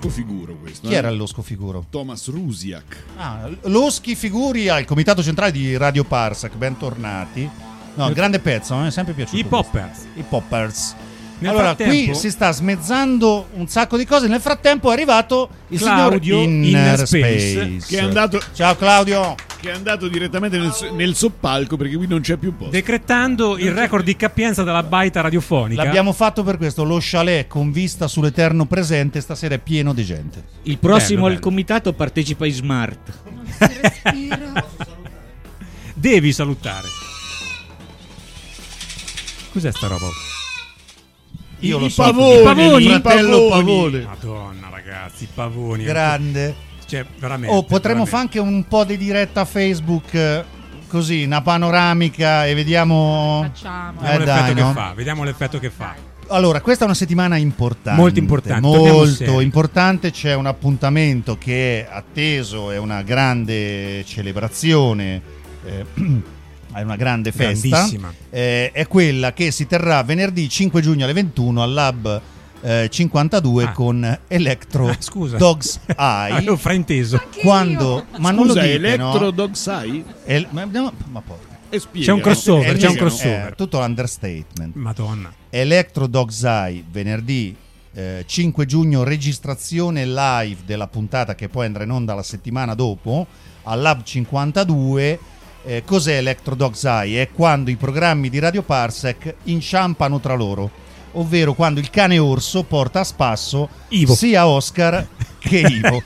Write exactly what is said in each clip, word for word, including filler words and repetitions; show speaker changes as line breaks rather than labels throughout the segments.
Scofiguro questo.
Chi
eh?
era lo Scofiguro?
Thomas Rusiak.
Ah, lo Schifiguri al comitato centrale di Radio Parsec, bentornati. No, grande pezzo, mi è sempre piaciuto.
I Poppers.
I Poppers.
Nel
allora,
frattempo,
qui si sta smezzando un sacco di cose. Nel frattempo è arrivato il
Claudio
signor Inner,
Inner
Space.
Space,
Che è andato,
Ciao Claudio.
che è andato direttamente nel, nel soppalco perché qui non c'è più posto.
decretando il record di capienza della baita radiofonica.
L'abbiamo fatto per questo. Lo chalet con vista sull'eterno presente stasera è pieno di gente.
Il prossimo
Bello,
al
bello.
comitato partecipa in Smart.
Devi salutare. Cos'è sta roba?
Io
I,
lo
i
so.
pavoni,
I pavoni,
il
i
fratello
pavoni.
Pavone.
Madonna, ragazzi, i pavoni.
Grande.
Cioè, veramente.
Oh, potremmo
veramente.
fare anche un po' di diretta a Facebook, eh, così, una panoramica e vediamo.
Facciamo.
Vediamo
Eh,
l'effetto
dai,
che
no?
fa. Vediamo l'effetto che fa.
Allora, questa è una settimana importante.
Molto importante, torniamo
Molto
seri.
importante. C'è un appuntamento che è atteso, è una grande celebrazione, eh, è una grande festa.
Grandissima.
Eh, è quella che si terrà venerdì cinque giugno alle ventuno al Lab eh, cinquantadue
Ah.
con Electro
Ah, scusa.
Dogs Eye.
Avevo frainteso.
Quando, ma non lo
Scusa,
dite,
Electro
no?
Dog Sai?
El- ma, no, ma poi
E spiega.
C'è un crossover,
Eh,
c'è un
eh,
crossover.
eh, tutto l'understatement.
Madonna.
Electro Dog's Eye venerdì eh, cinque giugno, registrazione live della puntata che poi andrà in onda la settimana dopo al Lab cinquantadue. Eh, cos'è Electro Dog's Eye? È quando i programmi di Radio Parsec inciampano tra loro, ovvero quando il cane orso porta a spasso
Ivo.
sia Oscar che Ivo.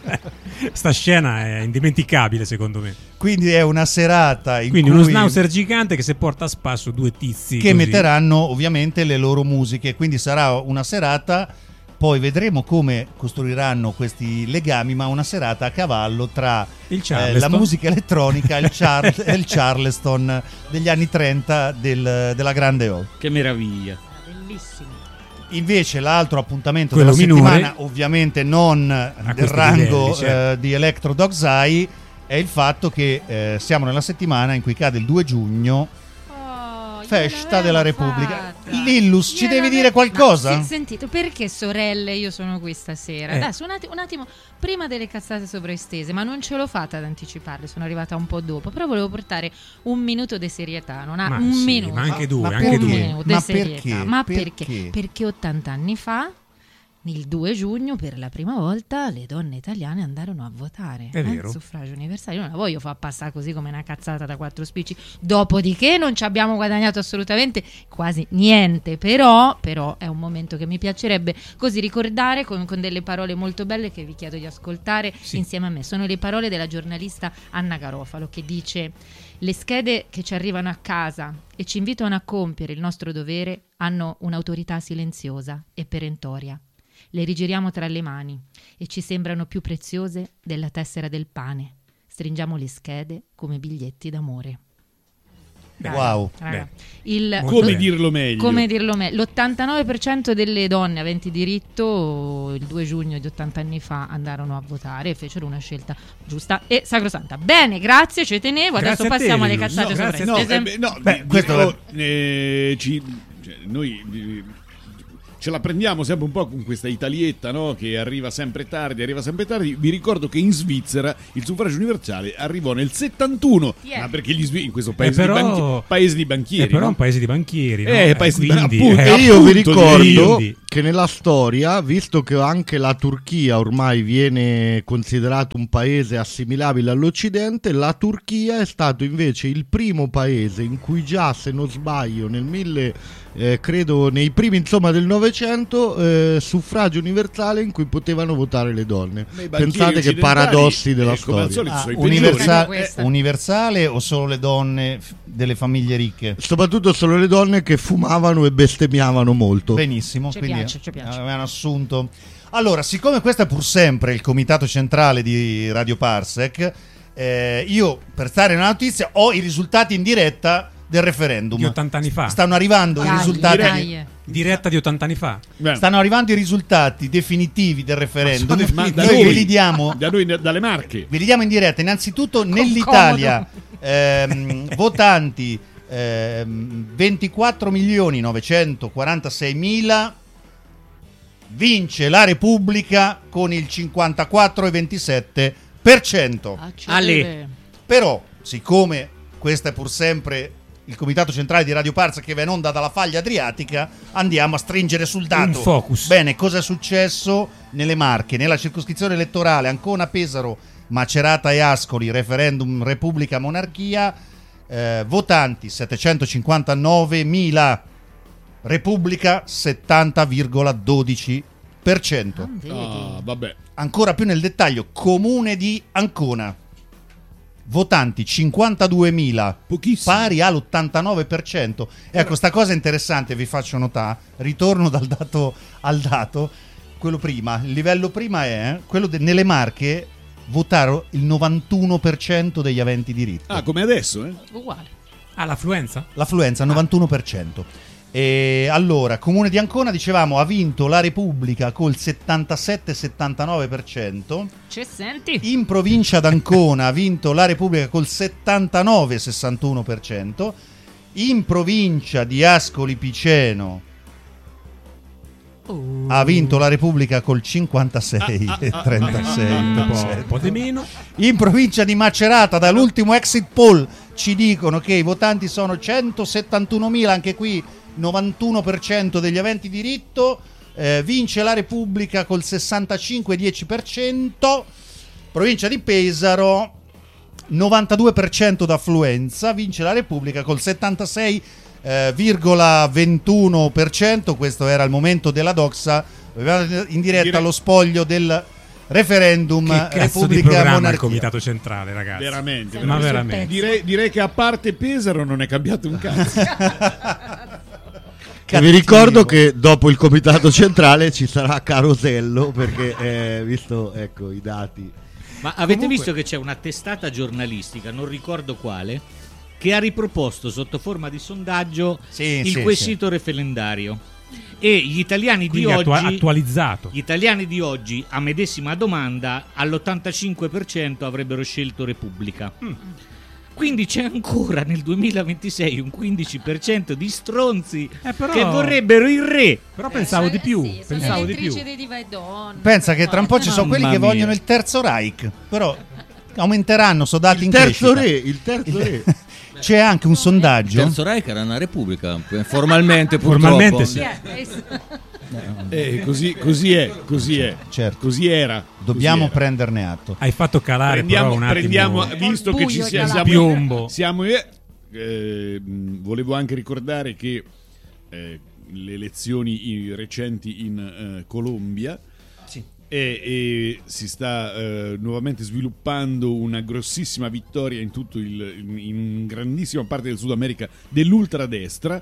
Sta scena è indimenticabile, secondo me.
Quindi è una serata in
Quindi
cui
uno schnauzer gigante che se porta a spasso due tizi
che
così.
metteranno ovviamente le loro musiche, quindi sarà una serata, poi vedremo come costruiranno questi legami, ma una serata a cavallo tra
Il
eh,
Charleston.
la musica elettronica e il, Char- e il Charleston degli anni trenta del- della Grande O.
Che meraviglia.
Bellissimo.
Invece l'altro appuntamento
Quello
della
minore,
settimana, ovviamente non del
questi
rango
livelli, certo.
eh, di Electro Dog's Eye, è il fatto che eh, siamo nella settimana in cui cade il due giugno,
Oh,
festa della Repubblica.
fatta.
Lillus, ci
Gliel'avevo-
devi dire qualcosa?
Ma, sì, sentite, perché sorelle io sono qui stasera?
Eh.
Adesso un attimo, un attimo, prima delle cazzate sovraestese, ma non ce l'ho fatta ad anticiparle, sono arrivata un po' dopo, però volevo portare un minuto di serietà, non ha
Ma
un
sì,
minuto.
ma anche due,
Ma
anche
un
perché?
due.
minuto di
Ma
serietà.
perché?
Ma
Perché?
perché? Perché ottanta anni fa, il due giugno, per la prima volta, le donne italiane andarono a votare.
È
eh,
vero.
Suffragio universale. Io non la voglio far passare così come una cazzata da quattro spicci. Dopodiché non ci abbiamo guadagnato assolutamente quasi niente. Però, però è un momento che mi piacerebbe così ricordare con, con delle parole molto belle che vi chiedo di ascoltare
Sì.
insieme a me. Sono le parole della giornalista Anna Garofalo, che dice: le schede che ci arrivano a casa e ci invitano a compiere il nostro dovere hanno un'autorità silenziosa e perentoria. Le rigiriamo tra le mani e ci sembrano più preziose della tessera del pane. Stringiamo le schede come biglietti d'amore. Raga,
Wow.
raga,
Beh.
il,
Molto
Come
bene.
dirlo meglio?
come dirlo meglio, l'ottantanove per cento delle donne aventi diritto il due giugno di ottanta anni fa andarono a votare e fecero una scelta giusta e sacrosanta. Bene, grazie, ci tenevo. Adesso
Grazie a te,
passiamo alle
Lillus.
cazzate
No, grazie a
No,
sopra.
eh, beh, no,
Beh,
di-
questo
dico, eh, ci- cioè, noi eh, ce la prendiamo sempre un po' con questa Italietta, no? Che arriva sempre tardi, arriva sempre tardi. Vi ricordo che in Svizzera il suffragio universale arrivò nel settantuno,
Yeah.
ma perché gli svizzeri in questo paese,
Eh, però-
di, banchi- paese di banchieri,
È però
no?
un paese di banchieri, no?
Eh, paese di
quindi,
appunto.
eh,
E io vi
appunto,
ricordo
quindi.
che nella storia, visto che anche la Turchia ormai viene considerato un paese assimilabile all'Occidente, la Turchia è stato invece il primo paese in cui già, se non sbaglio, nel mille, eh, credo nei primi insomma del Novecento, eh, suffragio universale in cui potevano votare le donne.
Ma i banchieri
Pensate che
occidentali,
paradossi della
eh, come al
storia.
solito,
Ah,
sono i
universa-
peggiori. Questa.
universale o solo le donne f- delle famiglie ricche?
Soprattutto solo le donne che fumavano e bestemmiavano molto.
Benissimo,
Ci
quindi
piace, ci piace.
avevano assunto. Allora, siccome questo è pur sempre il comitato centrale di Radio Parsec, eh, io per stare nella notizia ho i risultati in diretta del referendum.
Di ottanta anni fa.
Stanno arrivando i
Dai,
risultati.
dai.
Diretta di ottanta anni fa.
Beh,
Stanno arrivando i risultati definitivi del referendum.
Ma sono- ma da
Noi
noi?
ve li diamo,
da noi, dalle Marche.
ve li diamo in diretta. Innanzitutto nell'Italia ehm, votanti ehm, ventiquattro milioni novecentoquarantasei mila vince la Repubblica con il cinquantaquattro virgola ventisette per cento.
Ale.
Però, siccome questo è pur sempre il comitato centrale di Radio Parza che va in onda dalla faglia adriatica, andiamo a stringere sul dato.
Un focus.
Bene, cosa è successo nelle Marche, nella circoscrizione elettorale Ancona, Pesaro, Macerata e Ascoli, referendum Repubblica Monarchia, eh, votanti settecentocinquantanovemila, Repubblica settanta virgola dodici per cento.
Ah, vabbè.
Ancora più nel dettaglio, comune di Ancona, votanti cinquantaduemila,
Pochissimo.
pari all'ottantanove per cento. Ecco, sta cosa è interessante, vi faccio notare. Ritorno dal dato al dato. Quello prima, il livello prima è quello de- nelle Marche votarono il novantuno per cento degli aventi diritto.
Ah, come adesso, eh?
Uguale.
Ah, l'affluenza?
L'affluenza novantuno per cento. E allora, comune di Ancona, dicevamo, ha vinto la Repubblica col settantasette settantanove per cento.
Ci senti?
In provincia d'Ancona ha vinto la Repubblica col settantanove sessantuno per cento. In provincia di Ascoli Piceno
Uh.
ha vinto la Repubblica col cinquantasei trentasei
Un
per
po',
cento.
un po' di meno.
In provincia di Macerata, dall'ultimo exit poll ci dicono che i votanti sono centosettantunomila, anche qui novantuno per cento degli aventi diritto. Eh, vince la Repubblica col sessantacinque dieci per cento. Provincia di Pesaro, novantadue per cento d'affluenza, vince la Repubblica col settantasei virgola ventuno per cento. Questo era il momento della doxa. Avevamo in diretta
Dire-
lo spoglio del referendum
Che cazzo di
Repubblica
programma il
Monarchia.
comitato centrale, ragazzi?
Veramente.
Siamo
Ma
sul
veramente.
pezzo.
Direi, direi che a parte Pesaro non è cambiato un cazzo.
E vi ricordo che dopo il comitato centrale ci sarà Carosello, perché eh, visto ecco i dati.
Ma avete
Comunque-
visto che c'è una testata giornalistica, non ricordo quale, che ha riproposto sotto forma di sondaggio
Sì,
il
sì,
quesito referendario. E gli italiani di
Quindi attua-
oggi
attualizzato.
Gli italiani di oggi, a medesima domanda, all'ottantacinque per cento avrebbero scelto Repubblica. Quindi c'è ancora nel duemilaventisei un quindici per cento di stronzi
Eh, però-
che vorrebbero il re.
Però pensavo di più.
Sì, sono
pensavo di più.
elettrici di diva e donna.
Pensa che tra un po' ci sono
Mamma
quelli che
mia.
vogliono il terzo Reich, però aumenteranno, sono dati
Il
in
terzo
crescita.
re, il terzo re.
C'è anche un
Il
sondaggio.
Terzo Reich era una repubblica, formalmente purtroppo.
Formalmente sì.
Eh, così, così è, così è.
Certo.
Così era.
Dobbiamo
così era.
prenderne atto.
Hai fatto calare
Prendiamo,
però un attimo
prendiamo visto
Col
che ci
buio
sia-
che
siamo,
piombo.
siamo eh, eh, mh, volevo anche ricordare che eh, le elezioni i- recenti in eh, Colombia e, e si sta eh, nuovamente sviluppando una grossissima vittoria in tutto il in, in grandissima parte del Sud America dell'ultradestra.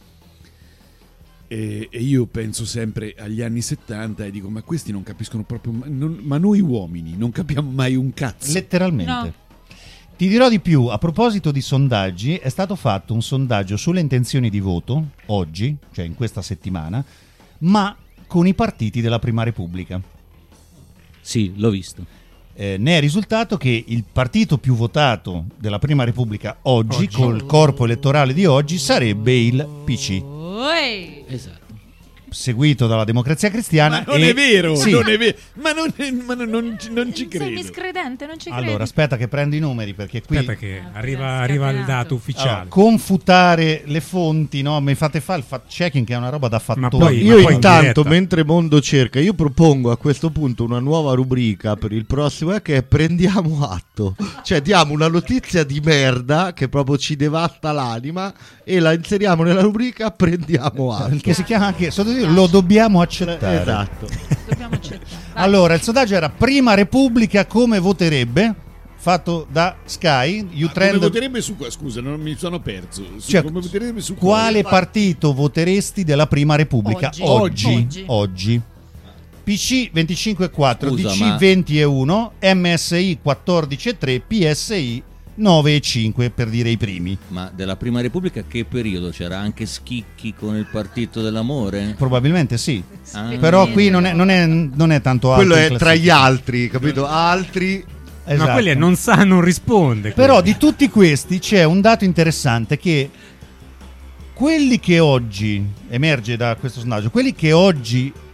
E, e io penso sempre agli anni settanta e dico: ma questi non capiscono proprio, ma, non- ma noi uomini non capiamo mai un cazzo.
Letteralmente.
No.
Ti dirò di più, a proposito di sondaggi, è stato fatto un sondaggio sulle intenzioni di voto, oggi, cioè in questa settimana, ma con i partiti della Prima Repubblica.
Sì, l'ho visto.
Eh, ne è risultato che il partito più votato della Prima Repubblica oggi,
Oggi.
col corpo elettorale di oggi, sarebbe il P C,
Oi.
Esatto.
seguito dalla Democrazia Cristiana.
Ma non
e-
è vero,
Sì.
non è vero, ma non, è- ma non, non ci- non ci
Sei
credo.
miscredente, non ci credi.
Allora, aspetta che prendo i numeri, perché qui...
Aspetta che
Ah,
arriva,
appena
arriva il
scatenato.
dato ufficiale.
Allora, confutare le fonti, no? Mi fate fare il fact checking, che è una roba da fattore.
poi-
Io
ma poi in
intanto,
diretta.
mentre Mondo cerca, io propongo a questo punto una nuova rubrica per il prossimo, eh, che è Prendiamo atto. Cioè diamo una notizia di merda che proprio ci devasta l'anima e la inseriamo nella rubrica Prendiamo atto.
Che si chiama anche, sottotitolo, lo dobbiamo accettare.
Esatto.
Dobbiamo accettare. Vai.
Allora, il sondaggio era Prima Repubblica come voterebbe, fatto da Sky,
Ma come
Utrend.
voterebbe su qua? Scusa, non mi sono perso. Su,
Cioè,
come voterebbe su
Quale partito voteresti della Prima Repubblica
Oggi.
oggi?
Oggi.
Oggi. P C venticinque virgola quattro,
Scusa,
D C
ma-
venti virgola uno, M S I quattordici virgola tre, P S I nove virgola cinque, per dire i primi.
Ma della Prima Repubblica che periodo? C'era anche Schicchi con il Partito dell'amore?
Probabilmente sì.
Ah.
Però qui non è, non è, non è tanto alto.
Quello
in
è tra
classifica.
gli altri, capito? Altri.
Esatto.
Ma quelli è non sa, non risponde.
Però
quelli.
di tutti questi c'è un dato interessante, che quelli che oggi, emerge da questo sondaggio, quelli che oggi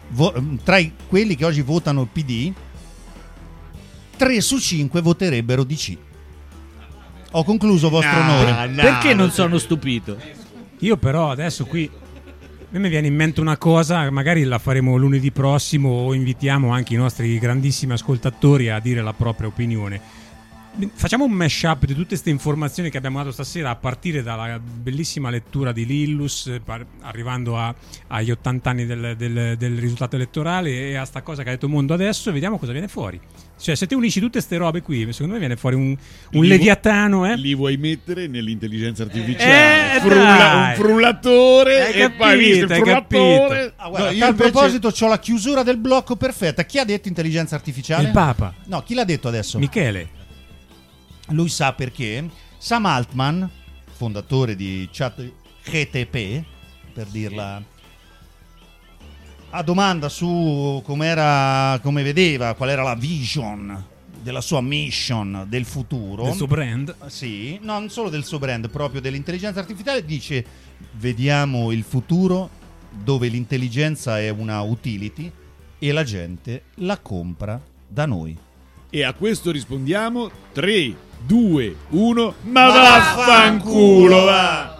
vo- tra i- quelli che oggi votano il P D, tre su cinque voterebbero D C. Ho concluso, vostro
No,
onore.
no,
Perché non
non
sono stupito?
Io però adesso qui a me mi viene in mente una cosa, magari la faremo lunedì prossimo o invitiamo anche i nostri grandissimi ascoltatori a dire la propria opinione. Facciamo un mashup di tutte queste informazioni che abbiamo dato stasera, a partire dalla bellissima lettura di Lillus, par- arrivando a- agli ottanta anni del, del- del risultato elettorale e a sta cosa che ha detto Mondo adesso, e vediamo cosa viene fuori. Cioè, se te unisci tutte ste robe qui, secondo me viene fuori un, un
Li-
leviatano, eh?
Li vuoi mettere nell'intelligenza artificiale?
Eh,
Frulla-
dai.
un frullatore
Hai
e poi visto il
capito, hai
frullatore.
capito.
Ah, guarda,
No, io
a tal
invece-
proposito c'ho la chiusura del blocco perfetta. Chi ha detto intelligenza artificiale?
Il Papa,
No, chi l'ha detto adesso?
Michele.
Lui sa perché. Sam Altman, fondatore di ChatGPT, per dirla a domanda su com'era, come vedeva, qual era la vision della sua mission del futuro,
Del suo brand.
sì, no, non solo del suo brand, proprio dell'intelligenza artificiale, dice: vediamo il futuro dove l'intelligenza è una utility e la gente la compra da noi.
E a questo rispondiamo tre, due, uno, ma
Ma
vaffanculo, va!